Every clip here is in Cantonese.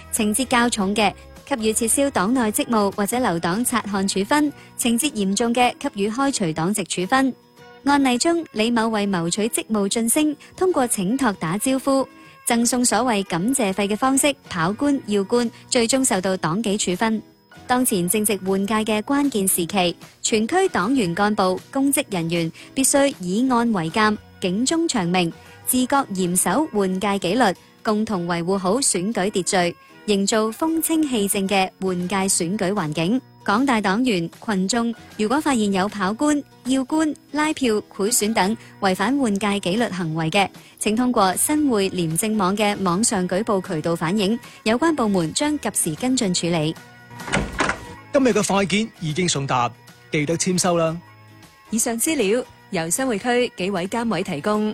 情節較重嘅，給予撤銷黨內職務或者留黨察看處分；情節嚴重嘅，給予開除黨籍處分。案例中，李某為謀取職務晉升，通過請託打招呼、贈送所謂感謝費嘅方式跑官要官，最終受到黨紀處分。當前正值換屆嘅關鍵時期，全區黨員幹部、公職人員必須以案為鑑，警鐘長鳴，自覺嚴守換屆紀律，共同維護好選舉秩序，營造風清氣正嘅換屆選舉環境。廣大黨員群眾如果發現有跑官、要官、拉票、賄選等違反換屆紀律行為嘅，請通過新會廉政網嘅網上舉報渠道反映，有關部門將及時跟進處理。 今日嘅快件已經送達，記得簽收啦。 以上資料由新會區紀委監委提供。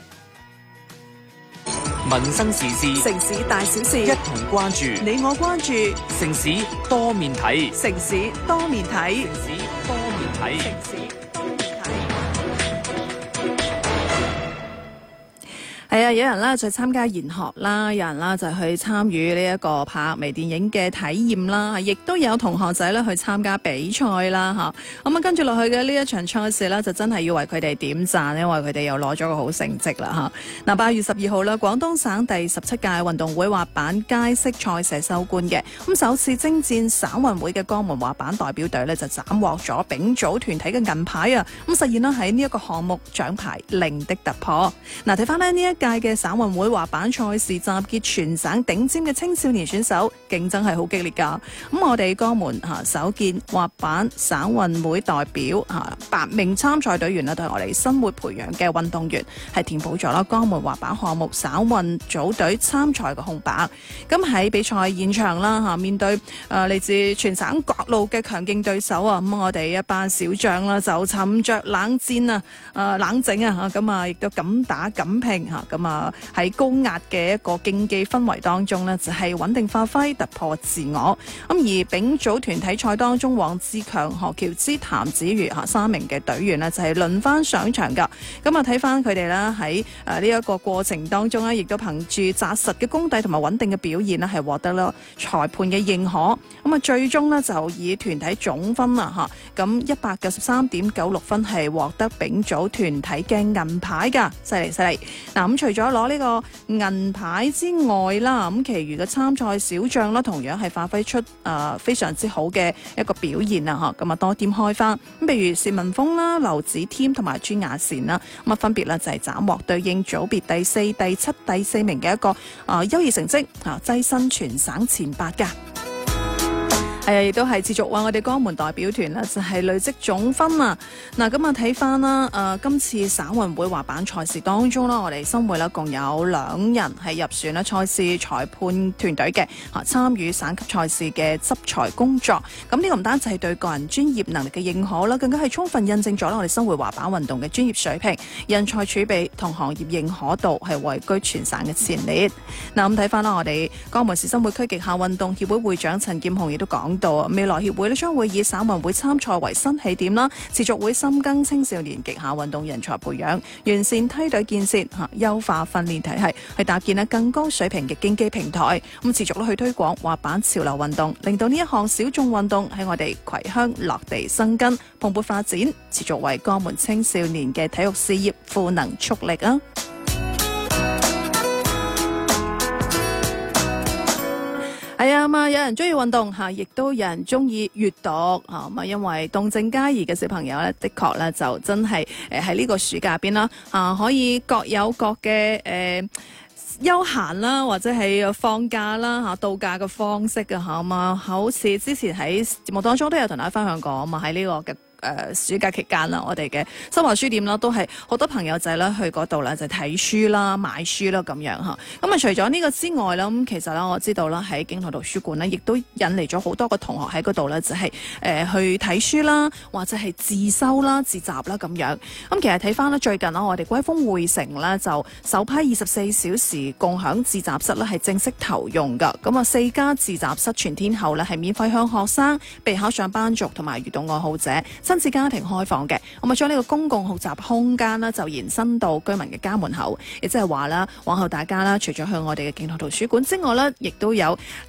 民生時事， 城市大小事， 一同關注。 你我關注， 城市多面睇。 城市多面睇。 城市多面睇。 城市多面睇。係啊，有人啦就參加研學啦，有人啦就去參與呢一個拍微電影嘅體驗啦，亦都有同學仔咧去參加比賽啦嚇。咁啊跟住落去嘅呢一場賽事咧，就真係要為佢哋點讚，因為佢哋又攞咗個好成績啦嚇。嗱，8月12號啦，廣東省第17屆運動會滑板街式賽事收官嘅。咁首次征戰省運會嘅江門滑板代表隊咧，就斬獲咗丙組團體嘅銀牌啊！咁實現啦喺呢一個項目獎牌零的突破。嗱，睇翻咧呢一屆嘅省運會滑板賽事集結全省頂尖嘅青少年選手，競爭係好激烈噶。咁我哋江門首見滑板省運會代表8名參賽隊員啦，都係我哋新會培養嘅運動員，係填補咗啦江門滑板項目省運組隊參賽嘅空白。咁喺比賽現場啦面對嚟自全省各路嘅強勁對手啊，咁我哋一班小將啦就沉着冷戰冷靜咁亦都敢打敢拼咁喺高壓嘅一個競技氛圍當中呢，就係穩定發揮，突破自我。咁而丙組團體賽當中，黃志強、何喬之、譚子瑜3名嘅隊員呢，就係輪番上場噶。咁睇翻佢哋啦，喺呢一個過程當中呢，亦都憑住紮實嘅功底同埋穩定嘅表現呢，係獲得啦裁判嘅認可。咁最終呢，就以團體總分咁193.96分係獲得丙組團體嘅銀牌噶，犀利犀利。嗱，咁除咗攞呢個銀牌之外啦，咁其餘嘅參賽小將啦，同樣係發揮出非常之好嘅一個表現啊！咁多點開花，咁譬如薛文峰啦、劉子添同埋朱亞善啦，咁分別啦就係斬獲對應組別第4、第7、第4名嘅一個優異成績，躋身全省前8噶。亦都係持續話我哋江門代表團啦，就係累積總分啊！嗱，咁睇翻啦，今次省運會滑板賽事當中啦，我哋新會啦共有2人係入選啦賽事裁判團隊嘅，參與省級賽事嘅執裁工作。咁呢個唔單止係對個人專業能力嘅認可啦，更加係充分印證咗我哋新會滑板運動嘅專業水平、人才儲備同行業認可度係位居全省嘅前列。嗱，咁睇翻啦，我哋江門市新會區極限運動協會會長陳劍雄亦都講到未來協會咧將會以省運會參賽為新起點啦，持續會深耕青少年極限運動人才培養，完善梯隊建設，優化訓練體系，去搭建更高水平嘅競技平台。咁持續去推廣滑板潮流運動，令到呢一項小眾運動喺我哋葵鄉落地生根，蓬勃發展，持續為江門青少年嘅體育事業賦能促力啊！係啊，有人中意運動亦都有人中意閱讀因為動靜皆宜嘅小朋友咧，的確咧就真係喺呢個暑假邊啦可以各有各嘅休閒啦，或者係放假啦度假嘅方式好似之前喺節目當中都有同大家分享過喺呢個嘅暑假期間啦，我哋嘅新華書店啦，都係好多朋友仔啦去嗰度啦，就睇書啦、買書啦咁樣嚇。咁除咗呢個之外啦，咁其實咧我知道啦，喺景台圖書館呢，亦都引嚟咗好多個同學喺嗰度咧，就係去睇書啦，或者係自修啦、自習啦咁樣。咁其實睇翻咧最近啦，我哋歸豐會城咧就首批24小時共享自習室咧係正式投用㗎。咁4家自習室全天候咧係免費向學生、備考上班族同埋閱讀愛好者、親子家庭開放嘅。咁將呢個公共學習空間呢就延伸到居民嘅家門口，亦即係話啦，往後大家啦，除咗去我哋嘅景台圖書館之外呢，亦都有